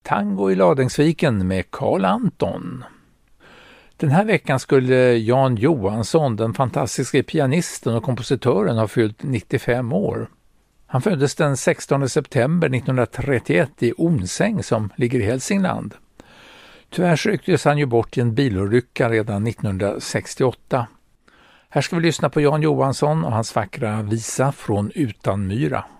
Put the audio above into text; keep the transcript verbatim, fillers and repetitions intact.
Tango i Ladängsviken med Carl Anton. Den här veckan skulle Jan Johansson, den fantastiska pianisten och kompositören, ha fyllt nittiofem år. Han föddes den sextonde september nittonhundratrettioett i Onsäng som ligger i Hälsingland. Tyvärr rycktes han ju bort i en bilolycka redan nittonhundrasextioåtta. Här ska vi lyssna på Jan Johansson och hans vackra visa Från Utanmyra.